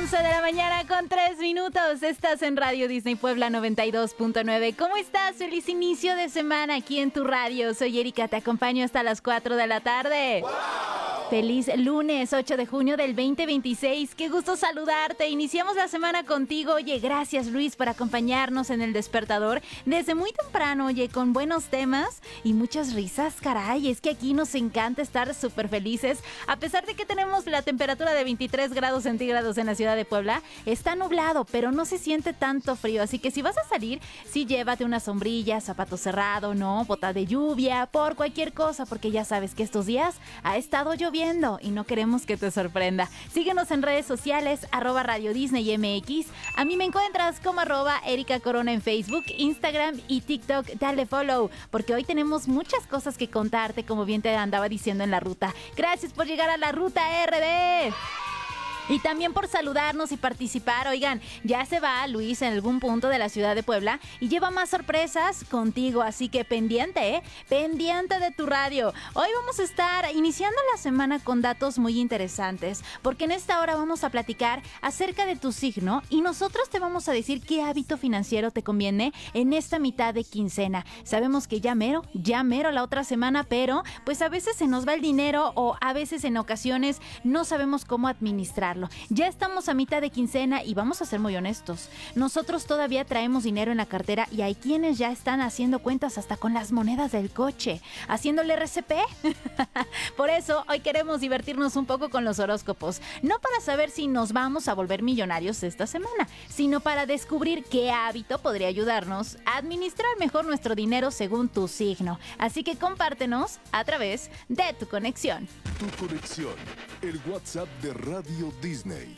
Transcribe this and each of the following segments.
11 de la mañana con 3 minutos. Estás en Radio Disney Puebla 92.9. ¿Cómo estás? Feliz inicio de semana aquí en tu radio. Soy Erika, te acompaño hasta las 4 de la tarde. ¡Wow! Feliz lunes 8 de junio del 2026. Qué gusto saludarte. Iniciamos la semana contigo. Oye, gracias Luis por acompañarnos en el despertador desde muy temprano, oye, con buenos temas y muchas risas. Caray, es que aquí nos encanta estar súper felices. A pesar de que tenemos la temperatura de 23 grados centígrados en la ciudad de Puebla, está nublado, pero no se siente tanto frío. Así que si vas a salir, sí llévate una sombrilla, zapato cerrado, no, bota de lluvia, por cualquier cosa, porque ya sabes que estos días ha estado lloviendo y no queremos que te sorprenda. Síguenos en redes sociales, @Radio Disney MX. A mí me encuentras como @Erika Corona en Facebook, Instagram y TikTok. Dale follow, porque hoy tenemos muchas cosas que contarte, como bien te andaba diciendo en la ruta. Gracias por llegar a la Ruta RD. Y también por saludarnos y participar. Oigan, ya se va Luis en algún punto de la ciudad de Puebla y lleva más sorpresas contigo, así que pendiente, pendiente de tu radio. Hoy vamos a estar iniciando la semana con datos muy interesantes, porque en esta hora vamos a platicar acerca de tu signo y nosotros te vamos a decir qué hábito financiero te conviene en esta mitad de quincena. Sabemos que ya mero la otra semana, pero pues a veces se nos va el dinero o a veces en ocasiones no sabemos cómo administrar. Ya estamos a mitad de quincena y vamos a ser muy honestos. Nosotros todavía traemos dinero en la cartera y hay quienes ya están haciendo cuentas hasta con las monedas del coche, haciéndole RCP. Por eso hoy queremos divertirnos un poco con los horóscopos. No para saber si nos vamos a volver millonarios esta semana, sino para descubrir qué hábito podría ayudarnos a administrar mejor nuestro dinero según tu signo. Así que compártenos a través de tu conexión. Tu conexión, el WhatsApp de Radio Disney.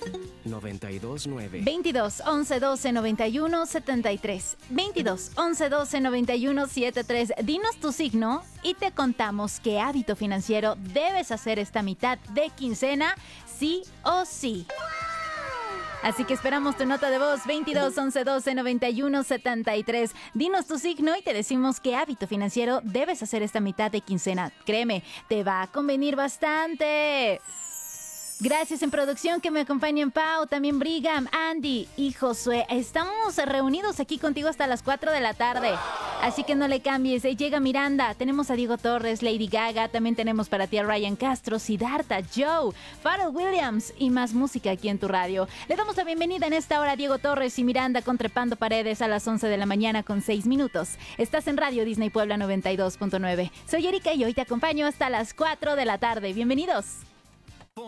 929 22 11 12 91 73. 22 11 12 91 73. Dinos tu signo y te contamos qué hábito financiero debes hacer esta mitad de quincena, sí o sí. Así que esperamos tu nota de voz, 22 11 12 91 73. Dinos tu signo y te decimos qué hábito financiero debes hacer esta mitad de quincena. Créeme, te va a convenir bastante. Gracias en producción que me acompañan Pau, también Brigham, Andy y Josué. Estamos reunidos aquí contigo hasta las 4 de la tarde. Así que no le cambies. Llega Miranda, tenemos a Diego Torres, Lady Gaga, también tenemos para ti a Ryan Castro, Siddhartha, Joe, Pharrell Williams y más música aquí en tu radio. Le damos la bienvenida en esta hora a Diego Torres y Miranda con Trepando Paredes a las 11 de la mañana con 6 minutos. Estás en Radio Disney Puebla 92.9. Soy Erika y hoy te acompaño hasta las 4 de la tarde. Bienvenidos.